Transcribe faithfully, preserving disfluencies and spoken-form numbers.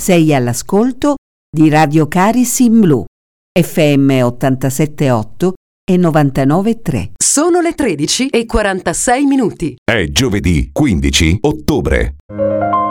Sei all'ascolto di Radio Caris in Blu, F M ottantasette virgola otto e novantanove virgola tre. Sono le tredici e quarantasei minuti. È giovedì quindici ottobre.